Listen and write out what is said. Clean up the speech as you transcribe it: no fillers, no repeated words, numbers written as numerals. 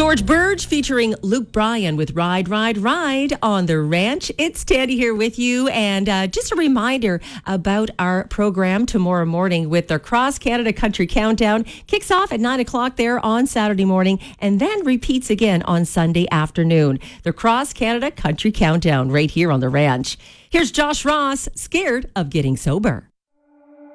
George Burge featuring Luke Bryan with Ride, Ride, Ride on the Ranch. It's Tandy here with you. And just a reminder about our program tomorrow morning with the Cross Canada Country Countdown. Kicks off at 9 o'clock there on Saturday morning and then repeats again on Sunday afternoon. The Cross Canada Country Countdown right here on the Ranch. Here's Josh Ross, Scared of Getting Sober.